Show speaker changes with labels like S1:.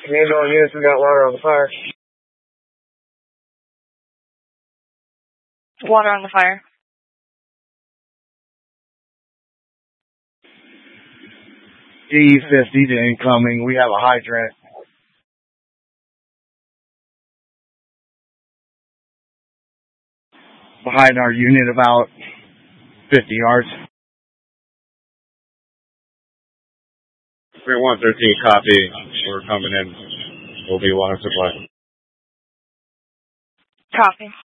S1: Need all units, we got water on the fire.
S2: Water on the fire.
S1: E50 to incoming. We have a hydrant. Behind our unit about 50 yards.
S3: 3113, copy. We're coming in. We'll be water supply.
S2: Copy.